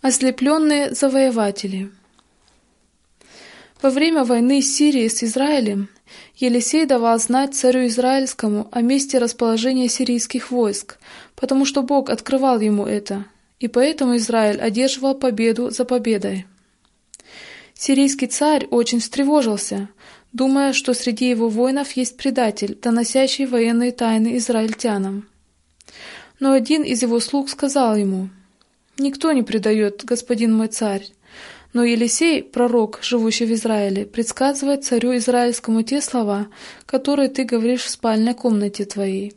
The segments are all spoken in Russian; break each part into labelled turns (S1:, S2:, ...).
S1: Ослепленные завоеватели. Во время войны Сирии с Израилем Елисей давал знать царю Израильскому о месте расположения сирийских войск, потому что Бог открывал ему это, и поэтому Израиль одерживал победу за победой. Сирийский царь очень встревожился, думая, что среди его воинов есть предатель, доносящий военные тайны израильтянам. Но один из его слуг сказал ему: «Никто не предает, господин мой царь». Но Елисей, пророк, живущий в Израиле, предсказывает царю израильскому те слова, которые ты говоришь в спальной комнате твоей.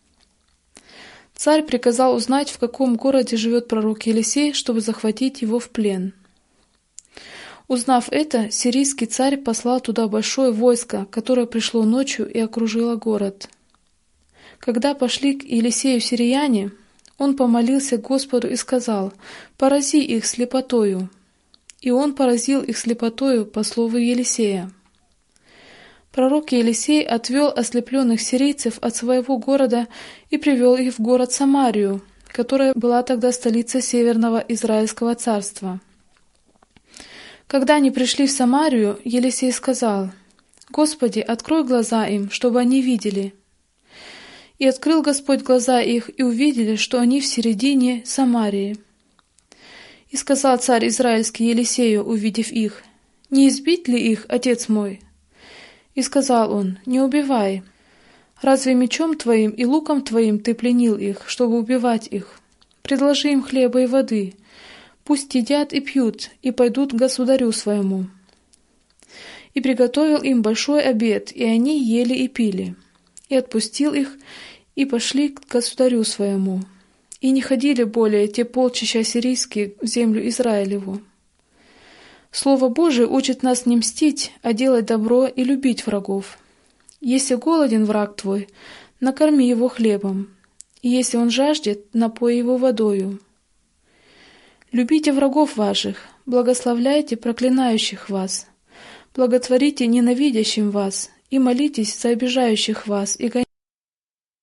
S1: Царь приказал узнать, в каком городе живет пророк Елисей, чтобы захватить его в плен. Узнав это, сирийский царь послал туда большое войско, которое пришло ночью и окружило город. Когда пошли к Елисею сирияне, он помолился Господу и сказал: «Порази их слепотою». И он поразил их слепотою по слову Елисея. Пророк Елисей отвел ослепленных сирийцев от своего города и привел их в город Самарию, которая была тогда столицей Северного Израильского царства. Когда они пришли в Самарию, Елисей сказал: «Господи, открой глаза им, чтобы они видели». И открыл Господь глаза их, и увидели, что они в середине Самарии. И сказал царь израильский Елисею, увидев их: «Не избить ли их, отец мой?» И сказал он: «Не убивай. Разве мечом твоим и луком твоим ты пленил их, чтобы убивать их? Предложи им хлеба и воды, пусть едят и пьют, и пойдут к государю своему». И приготовил им большой обед, и они ели и пили. И отпустил их, и пошли к государю своему. И не ходили более те полчища сирийские в землю Израилеву. Слово Божие учит нас не мстить, а делать добро и любить врагов. Если голоден враг твой, накорми его хлебом, и если он жаждет, напой его водою. Любите врагов ваших, благословляйте проклинающих вас, благотворите ненавидящим вас, и молитесь за обижающих вас и